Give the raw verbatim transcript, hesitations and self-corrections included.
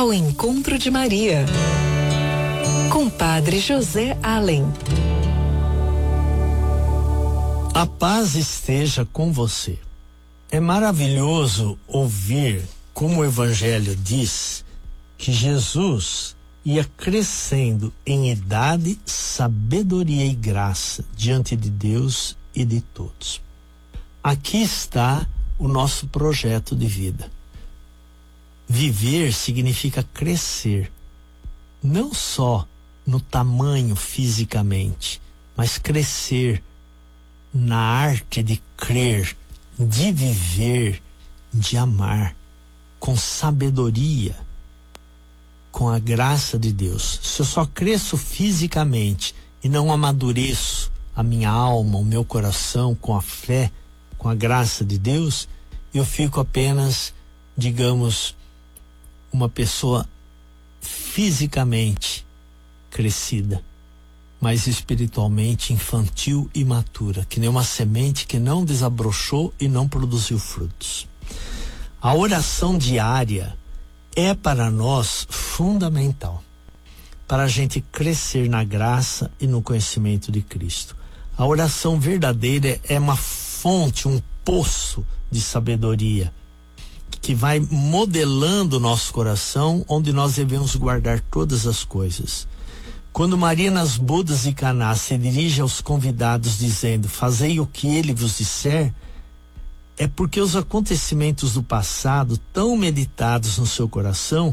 ao encontro de Maria, com Padre José Allen. A paz esteja com você. É maravilhoso ouvir como o Evangelho diz que Jesus ia crescendo em idade, sabedoria e graça diante de Deus e de todos. Aqui está o nosso projeto de vida. Viver significa crescer, não só no tamanho fisicamente, mas crescer na arte de crer, de viver, de amar, com sabedoria, com a graça de Deus. Se eu só cresço fisicamente e não amadureço a minha alma, o meu coração com a fé, com a graça de Deus, eu fico apenas, digamos, uma pessoa fisicamente crescida, mas espiritualmente infantil e imatura, que nem uma semente que não desabrochou e não produziu frutos. A oração diária é para nós fundamental, para a gente crescer na graça e no conhecimento de Cristo. A oração verdadeira é uma fonte, um poço de sabedoria, que vai modelando o nosso coração, onde nós devemos guardar todas as coisas. Quando Maria nas bodas de Caná se dirige aos convidados dizendo: fazei o que ele vos disser, é porque os acontecimentos do passado, tão meditados no seu coração,